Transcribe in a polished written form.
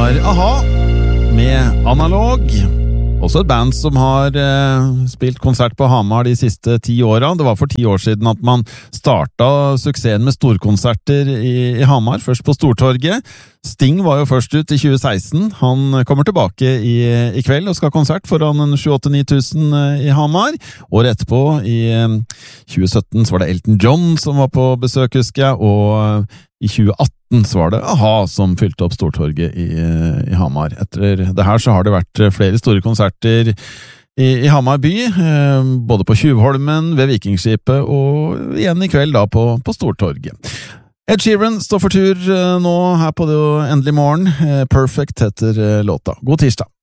var A-ha med Analog. Også et band som har spilt konsert på Hamar de siste 10 årene. Det var for 10 år siden at man startet suksessen med storkonserter i Hamar, først på Stortorget. Sting var jo først ut i 2016. Han kommer tilbake i kveld og skal ha konsert foran 7-8-9 000 i Hamar. Året etterpå, i 2017, så var det Elton John som var på besøk, husker jeg, og i 2018 så var det A-ha som fylte opp Stortorget i Hamar. Etter det her så har det vært flere store konserter i Hamar by, både på Tjuvholmen, ved Vikingskipet, og igjen i kveld da på Stortorget. Ed Sheeran står for tur nå her på det endelige morgen. Perfect heter låta. God tirsdag!